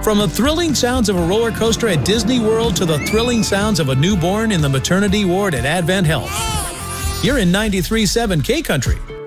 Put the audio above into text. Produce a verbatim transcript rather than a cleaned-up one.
From the thrilling sounds of a roller coaster at Disney World to the thrilling sounds of a newborn in the maternity ward at Advent Health. You're in ninety-three point seven K Country.